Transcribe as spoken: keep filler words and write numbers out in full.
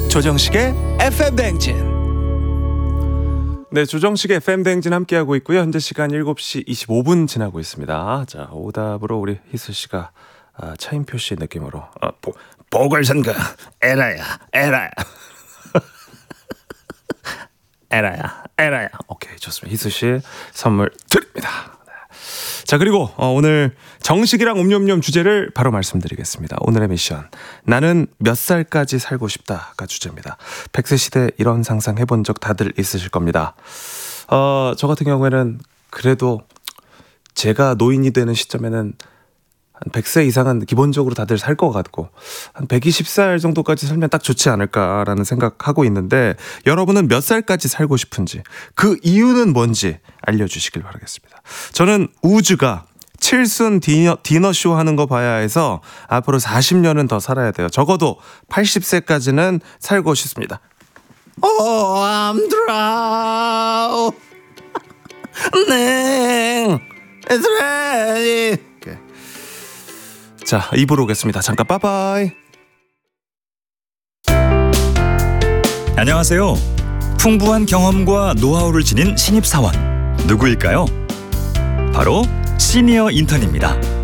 조정식의 에프엠 대행진. 네, 조정식의 에프엠 대행진 함께하고 있고요. 현재 시간 일곱 시 이십오 분 지나고 있습니다. 자, 오답으로 우리 희수 씨가 아, 차인표 씨 느낌으로 아, 보, 보궐선거 에라야 에라야 에라야 에라야. 오케이, 좋습니다. 희수 씨 선물 드립니다. 자, 그리고 어, 오늘 정식이랑 옴뇸뇸 주제를 바로 말씀드리겠습니다. 오늘의 미션, 나는 몇 살까지 살고 싶다가 주제입니다. 백 세 시대 이런 상상 해본 적 다들 있으실 겁니다. 어, 저 같은 경우에는 그래도 제가 노인이 되는 시점에는 한 백 세 이상은 기본적으로 다들 살 것 같고 한 백이십 살 정도까지 살면 딱 좋지 않을까라는 생각하고 있는데, 여러분은 몇 살까지 살고 싶은지, 그 이유는 뭔지 알려주시길 바라겠습니다. 저는 우즈가 칠순 디너, 디너쇼 하는 거 봐야 해서 앞으로 사십 년은 더 살아야 돼요. 적어도 팔십 세까지는 살고 싶습니다. Oh, I'm drowned. It's ready. Okay. 자, 이 부로 오겠습니다. 잠깐 빠바이. 안녕하세요. 풍부한 경험과 노하우를 지닌 신입사원 누구일까요? 바로 시니어 인턴입니다.